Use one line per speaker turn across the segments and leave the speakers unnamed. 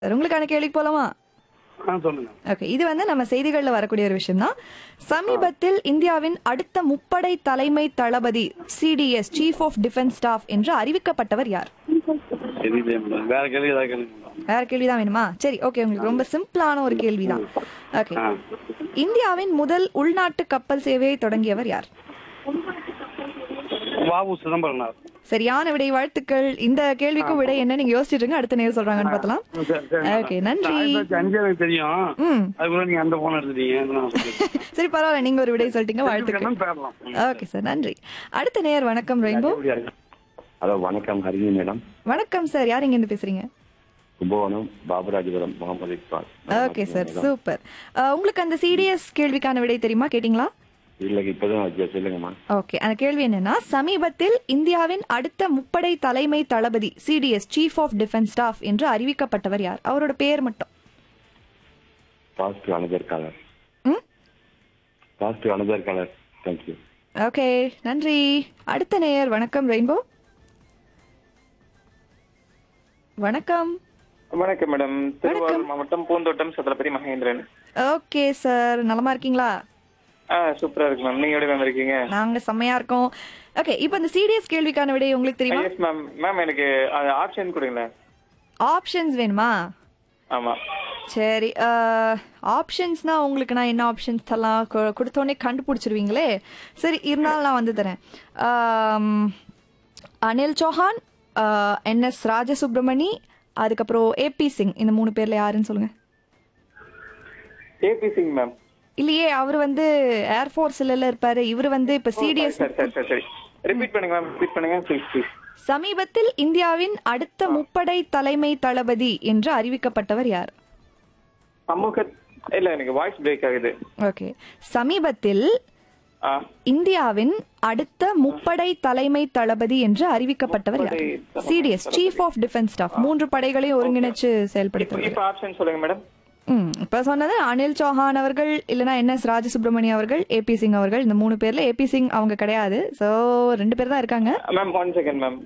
Sir உங்களுக்கான கேள்விக்கு போலாமா?
சொல்லுங்க.
ஓகே, இது வந்து நம்ம செய்திகள்ல வரக்கூடிய ஒரு விஷயம் தான். சமீபத்தில் இந்தியாவின் அடுத்த முப்படை தலைமை தளபதி CTS chief of defence staff என்று அறிவிக்கப்பட்டவர் யார்?
தெரியலையே மேடம். வேற கேள்வி ஏதாவது கேளுங்க மேடம்.
வேற கேள்விதான் வேணுமா? சரி, ஓகே, உங்களுக்கு ரொம்ப சிம்பிளான ஒரு கேள்விதான். ஓகே, இந்தியாவின் முதல் உள்நாட்டு கப்பல் சேவையை தொடங்கியவர் யார்?
வாவு சிதம்பரனார்.
சரியான விடை, வாழ்த்துக்கள். இந்த கேள்விக்கும் விடை என்ன நீங்க யோசிச்சுட்டு இருங்க, அடுத்த நேரம் சொல்றாங்கன்னு பார்த்தலாம். ஓகே, நன்றி.
அஞ்சு எனக்கு தெரியும். அதுக்குள்ள நீங்க அந்த போன் எடுத்துட்டீங்க.
சரி, பரவாயில்ல, நீங்க ஒரு விடை சொல்லிட்டீங்க, வாழ்த்துக்கள்.
பேரலாம்.
ஓகே சார், நன்றி. அடுத்த நேர் வணக்கம் ரெயின்போ.
ஹலோ, வணக்கம் ஹரிணி மேடம்.
வணக்கம் சார், யார் இங்க இருந்து பேசுறீங்க?
Kumbakonam Baparajapuram Mohammed Iqbal.
Okay sir, super. உங்களுக்கு அந்த சிடிஎஸ் கேள்விக்கான விடை தெரியுமா? கேட்டீங்களா?
இல்ல, இப்பதான் சொல்லுங்கம்மா.
ஓகே, அந்த கேள்வி என்னன்னா, சமீபத்தில் இந்தியாவின் அடுத்த முப்படை தலைமை தளபதி CTS chief of defence staff என்று அறிவிக்கப்பட்டவர் யார்? அவரோட பேர் மட்டும்.
Positive another colour. Positive another colour. Thank you.
Okay, நன்றி. அடுத்த நேயர் வணக்கம் ரெயின்போ. வணக்கம்.
வணக்கம் மேடம். திருவாரூர் மாவட்டம் பூந்தோட்டம் சத்திரபதி மகேந்திரன்.
ஓகே சார், நலமா இருக்கீங்களா?
சூப்பரா இருக்கு மேம். நீங்க எப்படி மேம் இருக்கீங்க?
நாங்க செம்மையா இருக்கோம். ஓகே, இப்போ இந்த சிடிஎஸ் கேள்விக்கான விடை உங்களுக்கு தெரியுமா?
Yes ma'am. மேம் எனக்கு ஆப்ஷன் கொடுங்களேன்.
ஆப்ஷன்ஸ் வேணுமா?
ஆமா.
சரி, ஆப்ஷன்ஸ்னா உங்களுக்கு நான் என்ன ஆப்ஷன்ஸ் தரலாம்? கொடுத்தோடனே கண்டுபிடிச்சிருவீங்களே. சரி, இருந்தாலும் நான் வந்து தரேன். அனில் சௌஹான், என்எஸ் ராஜசுப்ரமணி, அதுக்கப்புறம் ஏபி சிங். இந்த 3 பேர்ல யாருன்னு சொல்லுங்க.
AB Singh ma'am.
இல்லையே, அவர் வந்து ஏர்ஃபோர்ஸ்ல இருப்பாரு. இவர் வந்து இப்ப சிடிஎஸ்.
சரி, ரிப்பீட் பண்ணுங்க மேம். ரிப்பீட் பண்ணுங்க ப்ளீஸ்.
சமீபத்தில் இந்தியாவின் அடுத்த முப்படை தலைமை தளபதி என்று அறிவிக்கப்பட்டவர் யார்?
இல்ல, எனக்கு வாய்ஸ் பிரேக் ஆகுது.
ஓகே, சமீபத்தில் இந்தியாவின் அடுத்த முப்படை தலைமை தளபதி என்று அறிவிக்கப்பட்டவர் யார்? CTS chief of defence staff. 3 படைகளையும் ஒருங்கிணைச்சு செயல்படுத்துவார்.
இப்ப ஆப்ஷன் சொல்லுங்க மேடம்.
இப்ப சொன்னது அனில் சௌஹான் அவர்கள், இல்லனா என்எஸ் ராஜசுப்ரமணி அவர்கள், ஏபி சிங் அவர்கள். இந்த 3 பேர்ல ஏபி சிங் அவங்க கிடையாது. சோ 2 பேர் தான் இருக்காங்க.
Ma'am 1 second ma'am.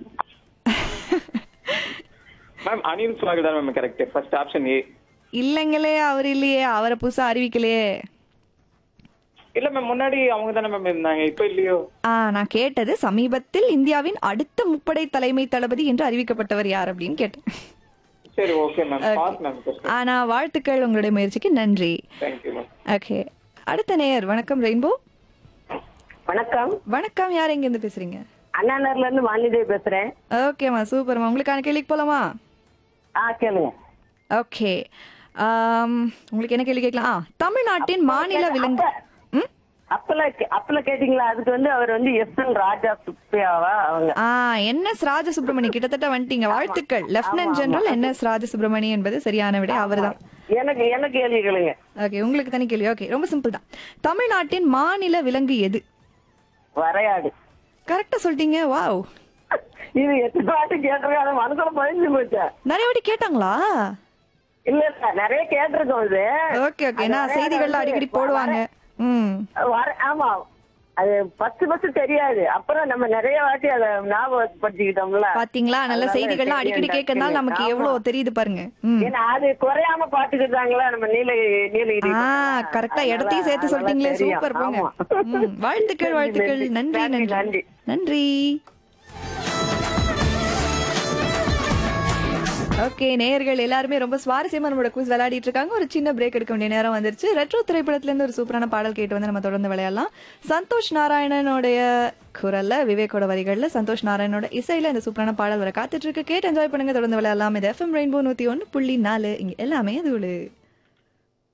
Ma'am Anil Chauhan தான் ma'am correct. First option A.
இல்லங்களே, அவர் இல்லையே, அவரை புதுசா அறிவிக்கலையே.
இல்ல மேம், முன்னாடி அவங்க தானே மேம் இருந்தாங்க, இப்ப இல்லையோ?
நான் கேட்டது சமீபத்தில் இந்தியாவின் அடுத்த முப்படை தலைமை தளபதி என்று அறிவிக்கப்பட்டவர் யார் அப்படின்னு கேட்டேன்.
சரி, ஓகே மேம். Pass ma'am.
ஆனா வாழ்த்துக்கள், உங்களுடைய முயற்சிக்கு நன்றி.
Thank you ma'am.
ஓகே, அடுத்த நேயர் வணக்கம் ரெயின்போ.
வணக்கம்.
வணக்கம், யார் எங்க இருந்து பேசுறீங்க?
அண்ணாநகர்ல இருந்து வாணிதேவி பேசுறேன்.
ஓகேமா, சூப்பர்மா. உங்களுக்கான கேள்விக்கு போலாமா?
கேளுங்க.
ஓகே, உங்களுக்கு என்ன கேள்வி கேட்கலாம்? தமிழ்நாட்டின் மாநில விலங்கு.
அப்பல கேட்டீங்களா? அதுக்கு வந்து அவர் வந்து எஸ்.என். ராஜா சுப்பியாவா அவங்க?
என்எஸ் ராஜசுப்ரமணி. கிட்டத்தட்ட வந்துட்டீங்க, வாழ்த்துக்கள். லெப்டினன்ட் ஜெனரல் என்எஸ் ராஜசுப்ரமணி என்பது சரியான விடை. அவர்தான்.
எனக்கு கேள்வி கேளுங்க.
ஓகே, உங்களுக்கு தனி கேள்வி. ஓகே, ரொம்ப சிம்பிள் தான். தமிழ்நாட்டின் மாநில விலங்கு எது?
வரையாடு.
கரெக்டா சொல்லிட்டீங்க. வாவ்.
இது எத்தனை வாட்டி கேட்டிருக்காங்க, மனசுல பதிஞ்சு போச்சா?
நிறைய வாட்டி கேட்டாங்களா?
இல்ல நிறைய கேட்டிருக்கோம் இது.
ஓகே ஓகே, நான் செய்திகள்ல அடிக்கடி போடுவாங்க.
ஆமா, அது ஃபர்ஸ்ட் தெரியாது. அப்புறம் நம்ம நிறைய வாட்டி அதை ஞாபகப்படுத்திக்கிட்டோம்ல.
பாத்தீங்களா, நல்ல செய்திகள்லாம் அடிக்கடி கேட்கறதால நமக்கு எவ்வளவு தெரியுது பாருங்க.
ஏன்னா அது குறையாம பாத்துக்கிட்டாங்களா நம்ம நீலகிரி.
கரெக்டா இடத்தையும் சேர்த்து சொல்லிட்டீங்களே, சூப்பர். போங்க. வாழ்த்துக்கள் வாழ்த்துக்கள். நன்றி நன்றி நன்றி. ஓகே, நேயர்கள் எல்லாருமே ரொம்ப சுவாரஸ்யமா நம்மளோட குவிஸ் விளையாடிட்டு இருக்காங்க. ஒரு சின்ன பிரேக் எடுக்க வேண்டிய நேரம் வந்துருச்சு. ரெட்ரோ திரைப்படத்துல இருந்து ஒரு சூப்பரான பாடல் கேட்டு வந்து நம்ம தொடர்ந்து விளையாடலாம். சந்தோஷ் நாராயணனுடைய குரல்ல, விவேக்கோட வரிகள்ல, சந்தோஷ் நாராயணனோட இசையில இந்த சூப்பரான பாடல் வர காத்துட்டு இருக்கு. கேட்டு என்ஜாய் பண்ணுங்க, தொடர்ந்து விளையாடலாம். இது FM ரெயின்போ 101.4. இங்க எல்லாமே அது